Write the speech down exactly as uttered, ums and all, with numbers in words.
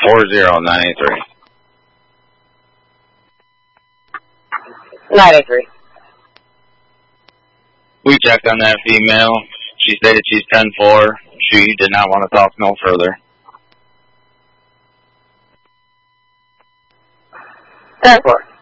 four zero nine eight three. nine eight three. We checked on that female. She stated she's ten four. She did not want to talk no further. ten four.